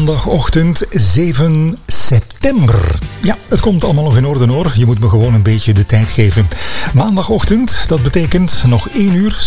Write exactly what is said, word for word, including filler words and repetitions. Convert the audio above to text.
maandagochtend zeven september. Ja, het komt allemaal nog in orde hoor. Je moet me gewoon een beetje de tijd geven. Maandagochtend, dat betekent nog één uur